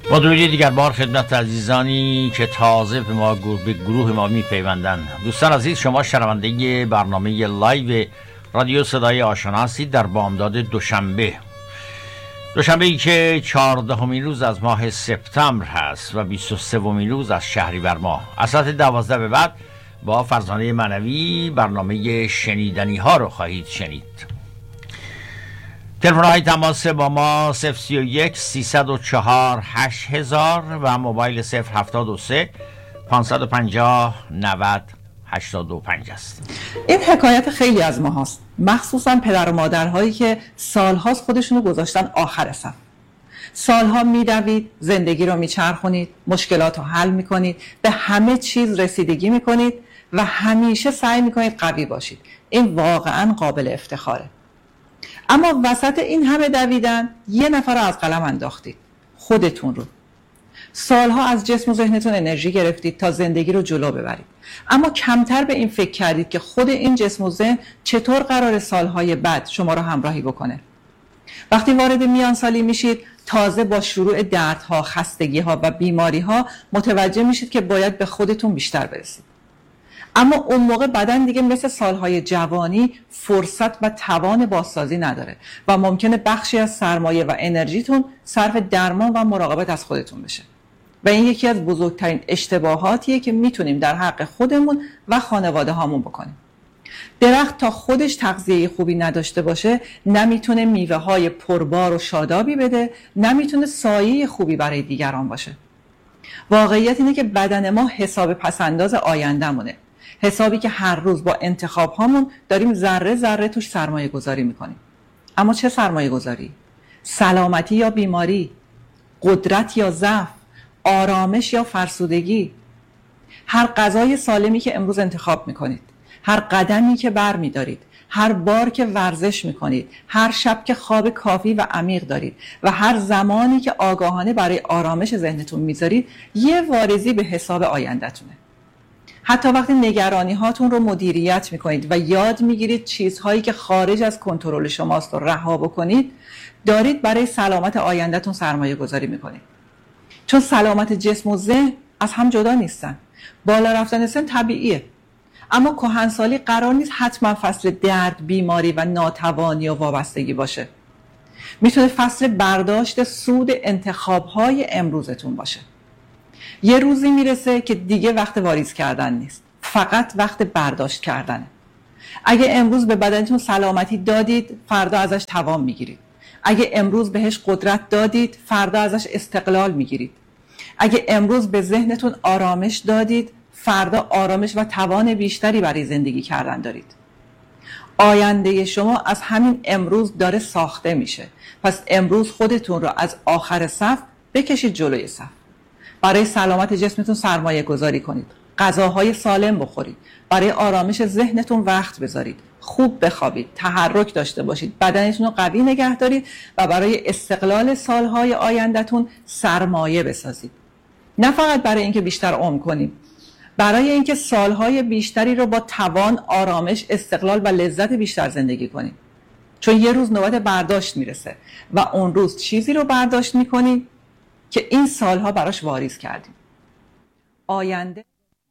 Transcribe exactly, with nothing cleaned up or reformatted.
با درودی دیگر بار خدمت عزیزانی که تازه به ما به گروه ما میپیوندند. دوستان عزیز، شما شنونده برنامه لایو رادیو صدای آشنا هستید در بامداد دوشنبه دوشنبه ای که چهاردهمین روز از ماه سپتامبر هست و بیست و سومین روز از شهریور ماه. از ساعت دوازده به بعد با فرزانه معنوی برنامه شنیدنی ها رو خواهید شنید. تلفن های تماس با ما صفر سی و یک سیصد و چهار هشت هزار و موبایل صفر هفتاد و سه پانصد و پنجاه نود هشتاد و پنج است. این حکایت خیلی از ما هست، مخصوصا پدر و مادرهایی که سالهاست خودشونو گذاشتن آخر صف. سالها میدوید، زندگی رو میچرخونید، مشکلات رو حل میکنید، به همه چیز رسیدگی میکنید و همیشه سعی میکنید قوی باشید. این واقعا قابل افتخاره. اما وسط این همه دویدن یه نفر رو از قلم انداختید، خودتون رو. سالها از جسم و ذهنتون انرژی گرفتید تا زندگی رو جلو ببرید، اما کمتر به این فکر کردید که خود این جسم و ذهن چطور قرار سالهای بعد شما رو همراهی بکنه. وقتی وارد میان سالی میشید، تازه با شروع دردها، خستگیها و بیماریها متوجه میشید که باید به خودتون بیشتر برسید. اما اون موقع بدن دیگه مثل سالهای جوانی فرصت و توان بازسازی نداره و ممکنه بخشی از سرمایه و انرژیتون صرف درمان و مراقبت از خودتون بشه. و این یکی از بزرگترین اشتباهاتیه که میتونیم در حق خودمون و خانواده هامون بکنیم. درخت تا خودش تغذیه خوبی نداشته باشه، نمیتونه میوه های پربار و شادابی بده، نمیتونه سایه خوبی برای دیگران باشه. واقعیت اینه که بدن ما حساب پسنداز آینده‌مونه، حسابی که هر روز با انتخاب هامون داریم ذره ذره توش سرمایه گذاری میکنیم. اما چه سرمایه گذاری؟ سلامتی یا بیماری؟ قدرت یا ضعف؟ آرامش یا فرسودگی؟ هر غذای سالمی که امروز انتخاب میکنید، هر قدمی که بر میدارید، هر بار که ورزش میکنید، هر شب که خواب کافی و عمیق دارید و هر زمانی که آگاهانه برای آرامش ذهنتون میذارید، یه وارزی به حساب آینده‌تونه. حتی وقتی نگرانی هاتون رو مدیریت میکنید و یاد میگیرید چیزهایی که خارج از کنترل شماست رو رها بکنید، دارید برای سلامت آیندهتون سرمایه گذاری میکنید. چون سلامت جسم و ذهن از هم جدا نیستن. بالا رفتن سن طبیعیه، اما کهنسالی قرار نیست حتما فصل درد، بیماری و ناتوانی و وابستگی باشه. میتونه فصل برداشت سود انتخابهای امروزتون باشه. یه روزی میرسه که دیگه وقت واریز کردن نیست، فقط وقت برداشت کردنه. اگه امروز به بدنتون سلامتی دادید، فردا ازش توان میگیرید. اگه امروز بهش قدرت دادید، فردا ازش استقلال میگیرید. اگه امروز به ذهنتون آرامش دادید، فردا آرامش و توان بیشتری برای زندگی کردن دارید. آینده شما از همین امروز داره ساخته میشه. پس امروز خودتون رو از آخر صف بکشید جلوی صف. برای سلامت جسمتون سرمایه گذاری کنید. غذاهای سالم بخورید. برای آرامش ذهنتون وقت بذارید. خوب بخوابید. تحرک داشته باشید. بدنتون رو قوی نگه دارید و برای استقلال سالهای آیندهتون سرمایه بسازید. نه فقط برای اینکه بیشتر عمر کنید، برای اینکه سالهای بیشتری رو با توان، آرامش، استقلال و لذت بیشتر زندگی کنید. چون یه روز نوبت برداشت میرسه و اون روز چیزی رو برداشت میکنید که این سالها براش واریز کردیم. آینده